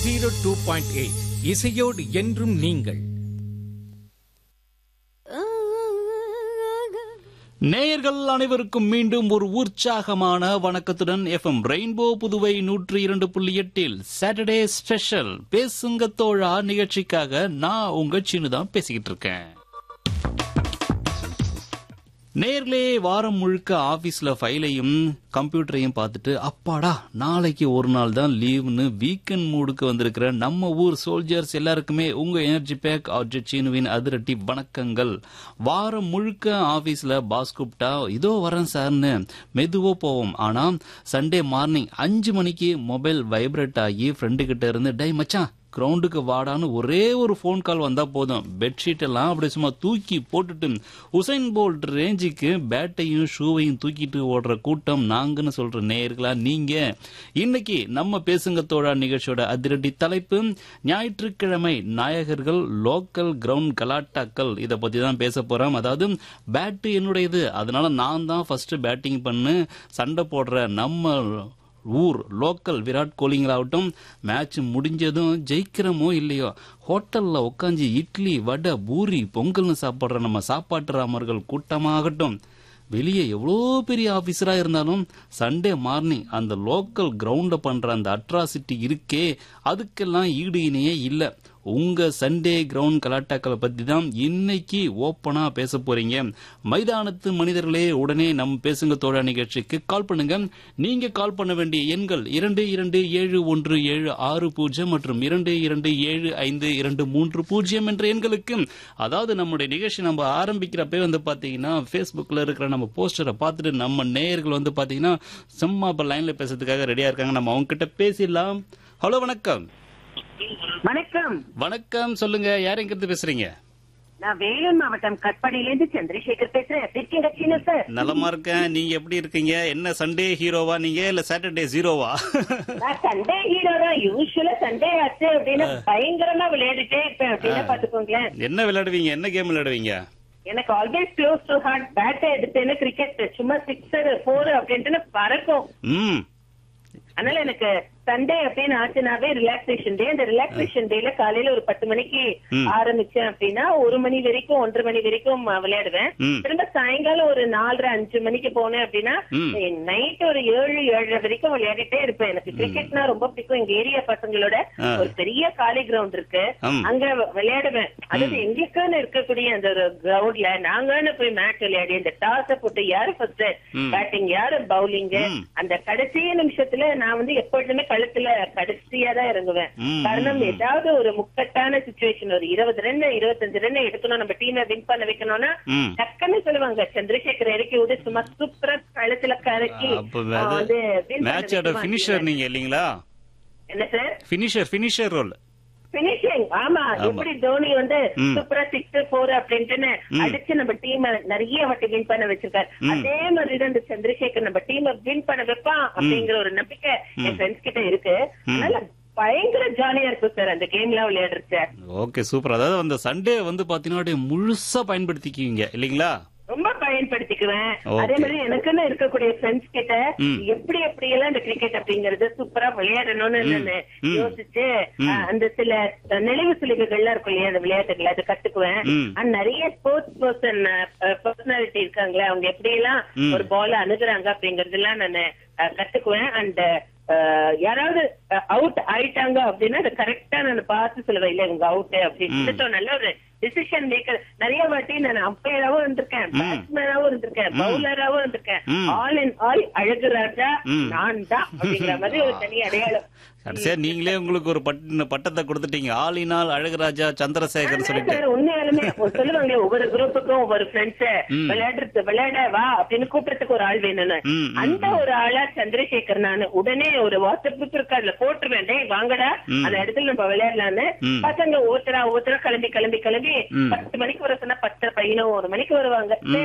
102.8 இசையோடு என்றும் நீங்கள். நேயர்கள் அனைவருக்கும் மீண்டும் ஒரு உற்சாகமான வணக்கத்துடன் FM rainbow Puduvai 102.8 Saturday special பேசுங்க தோழா நிகழ்ச்சிக்காக நான் உங்க சின்னுதான் பேசிக்கிட்டு இருக்கேன். நேர்லே வாரம் முழுக்க ஆபீஸ்ல ஃபைலையும் கம்ப்யூட்டரையும் பார்த்துட்டு அப்பாடா நாளைக்கு ஒரு நாள் தான் லீவ்னு வீக்கெண்ட் மூடுக்கு வந்திருக்கிற நம்ம ஊர் சோல்ஜர்ஸ் எல்லாருக்குமே உங்க எனர்ஜி பேக் ஆர்ஜெட் சீனுவின் அதிரட்டி வணக்கங்கள். வாரம் முழுக்க ஆபீஸ்ல பாஸ் கூப்பிட்டா இதோ வரேன் சார்னு மெதுவோ போவோம். ஆனா சண்டே மார்னிங் 5 மணிக்கு மொபைல் வைப்ரேட் ஆகி ஃப்ரெண்டு கிட்ட இருந்து டை மச்சான் கிரவுண்டுக்கு வாடான்னு ஒரே ஒரு போன் கால் வந்தா போதும், பெட்ஷீட் எல்லாம் அப்படி சும்மா தூக்கி போட்டுட்டு உசைன் போல்ட் ரேஞ்சுக்கு பேட்டையும் ஷூவையும் தூக்கிட்டு ஓடுற கூட்டம் நாங்கன்னு சொல்ற நேயர்களா நீங்க. இன்னைக்கு நம்ம பேசுங்க தோழா நிகழ்ச்சியோட அதிரடி தலைப்பு ஞாயிற்றுக்கிழமை நாயகர்கள் லோக்கல் கிரவுண்ட் கலாட்டாக்கள். இதை பத்தி தான் பேச போறோம். அதாவது பேட்டு என்னுடையது, அதனால நான் தான் ஃபர்ஸ்ட் பேட்டிங் பண்ணு சண்டை போடுற நம்ம ஊர் லோக்கல் விராட் கோலிங்களாகட்டும், மேட்ச் முடிஞ்சதும் ஜெயிக்கிறமோ இல்லையோ ஹோட்டல்ல உட்காந்து இட்லி வடை பூரி பொங்கல்னு சாப்பிடுற நம்ம சாப்பாட்டு ராமர்கள் கூட்டமாகட்டும், வெளியே எவ்வளோ பெரிய ஆபீசரா இருந்தாலும் சண்டே மார்னிங் அந்த லோக்கல் கிரவுண்ட பண்ற அந்த அட்ராசிட்டி இருக்கே அதுக்கெல்லாம் ஈடு இணையே இல்லை. உங்க சண்டே கிரவுண்ட் கலாட்டாக்களை பத்தி தான் இன்னைக்கு ஓப்பனா பேச போறீங்க. மைதானத்து மனிதர்களே, உடனே நம்ம பேசுங்க தோழா நிகழ்ச்சிக்கு கால் பண்ணுங்க. நீங்க கால் பண்ண வேண்டிய எண்கள் 227176 மற்றும் 227523 என்ற எண்களுக்கு. அதாவது நம்முடைய நிகழ்ச்சி நம்ம ஆரம்பிக்கிறப்ப வந்து பாத்தீங்கன்னா பேஸ்புக்ல இருக்கிற நம்ம போஸ்டரை பார்த்துட்டு நம்ம நேயர்கள் வந்து பாத்தீங்கன்னா சும்மா இப்ப லைன்ல பேசுறதுக்காக ரெடியா இருக்காங்க. நம்ம அவங்க கிட்ட பேசிடலாம். ஹலோ, வணக்கம். வணக்கம். வணக்கம், சொல்லுங்க, யார் எங்க இருந்து பேசுறீங்க? நான் வேலூர் மாவட்டம் கட்பாடியிலிருந்து சந்திரசேகர் பேசுறேன். எப்படி இருக்கீங்க சீனு சார்? நலமா இருக்கேன். நீங்க எப்படி இருக்கீங்க? என்ன சண்டே ஹீரோவா நீங்க இல்ல சாட்டர்டே ஜீரோவா? நான் சண்டே ஹீரோ தான். யூஸ்வலா சண்டே ஆச்சு அப்படின்னு பயங்கரமா விளையாடிட்டே இருப்பேன் அப்படின்னு பாத்துக்கோங்களேன். என்ன விளையாடுவீங்க? என்ன கேம் விளையாடுவீங்க? எனக்கு always close to heart Pettai எடுத்தேன்னு cricket சும்மா 6 4 அப்படின்ட்டு பறக்கும். அதனால எனக்கு சண்டே அப்படின்னு ஆச்சுனாவே ரிலாக்ஸேஷன் டே. அந்த ரிலாக்ஸேஷன் டேல காலையில ஒரு 10 மணிக்கு ஆரம்பிச்சேன் அப்படின்னா 1 மணி வரைக்கும் 1:30 மணி வரைக்கும் விளையாடுவேன். திரும்ப சாயங்காலம் ஒரு 4:30 5 மணிக்கு போனேன் அப்படின்னா நைட் ஒரு 7 7:30 வரைக்கும் விளையாடிட்டே இருப்பேன். எனக்கு கிரிக்கெட்னா ரொம்ப பிடிக்கும். எங்க ஏரியா பசங்களோட ஒரு பெரிய காலி கிரவுண்ட் இருக்கு, அங்க விளையாடுவேன். அதாவது எங்களுக்குன்னு இருக்கக்கூடிய அந்த ஒரு கிரவுண்ட்ல நாங்கன்னு போய் மேட்ச் விளையாடி அந்த டாஸ போட்டு யாரு ஃபர்ஸ்ட் பேட்டிங் யாரு பவுலிங் அந்த கடைசி நிமிஷத்துல நான் வந்து எப்பொழுதுமே களத்துல கடைசியா தான் இறங்குவேன். காரணம் ஏதாவது ஒரு முக்கட்டான சிச்சுவேஷன் ஒரு 20 ரன் 25 ரன் எடுக்கணும், நம்ம டீமை வின் பண்ண வைக்கணும்னா டக்குன்னு சொல்லுவாங்க சந்திரசேகர் இறக்கி விட சும்மா சூப்பரா களத்துல கறக்கி மேட்சோட ஃபினிஷர் நீங்க இல்லீங்களா? என்ன சார்? Finisher role finishing. ஆமா, எப்படி தோனி வந்து சூப்பரா 6 4 அப்படின்ட்டு அடிச்சு நம்ம டீம் நிறைய வாட்டி வின் பண்ண வச்சிருக்காரு. அதே மாதிரிதான் இந்த சந்திரசேகர் நம்ம டீம் வின் பண்ண வைப்பான் அப்படிங்கிற ஒரு நம்பிக்கை என் ஃப்ரெண்ட்ஸ் கிட்ட இருக்கு. அதனால பயங்கர ஜாலியா இருக்கும் சார் அந்த கேம்லாம் விளையாடுறது. Okay, super. அதாவது அந்த சண்டே வந்து பாத்தீங்கன்னா முழுசா பயன்படுத்திக்குவீங்க இல்லீங்களா? ரொம்ப பயன்படுத்திக்குவேன். அதே மாதிரி எனக்குன்னு இருக்கக்கூடிய ஃப்ரெண்ட்ஸ் கிட்ட எப்படி எப்படி எல்லாம் இந்த கிரிக்கெட் அப்படிங்கறது சூப்பரா விளையாடணும்னு யோசிச்சு அந்த சில நினைவு சிலைகள்லாம் இருக்கும் இல்லையா அந்த விளையாட்டுகளை அதை கத்துக்குவேன். நிறைய ஸ்போர்ட்ஸ் பர்சனாலிட்டி இருக்காங்களே அவங்க எப்படி எல்லாம் ஒரு பால அணுகுறாங்க அப்படிங்கறது எல்லாம் நான் கத்துக்குவேன். அண்ட் யாராவது அவுட் ஆயிட்டாங்க அப்படின்னா அதை கரெக்டா நான் பார்த்து சொல்லுவேன், இல்ல இவங்க அவுட் அப்படின்னு நல்ல ஒரு டிசிஷன் மேக்கர். நிறைய வாட்டி நான் அம்பையராவும் இருந்திருக்கேன், பேட்ஸ்மேனாவும் இருந்திருக்கேன், பவுலராவும் இருந்திருக்கேன். ஆல் இன் ஆல் அழகு ராஜா நான் தான் அப்படிங்கிற மாதிரி ஒரு தனி அடையாளம். கடைசியா நீங்களே உங்களுக்கு ஒரு பட்டத்தை கொடுத்துட்டீங்க, all in all Azhaguraja Chandrasekhar சொல்லிட்டு. உண்மையாலுமே சொல்லுவாங்களே ஒவ்வொரு குரூப்புக்கும் ஒவ்வொரு ஃப்ரெண்ட்ஸ் விளையாட வா அப்படின்னு கூப்பிடறதுக்கு ஒரு ஆள் வேணும்னு. அந்த ஒரு ஆளா சந்திரசேகர் நானு உடனே ஒரு வாட்ஸ்அப் குரூப் இருக்கு அதுல போட்டுருவேன், டேய் வாங்கடா அந்த இடத்துல நம்ம விளையாடலான்னு. பசங்க ஒவ்வொருத்தரா கிளம்பி 10 மணிக்கு வர சொன்னா 10 11 மணிக்கு வருவாங்க.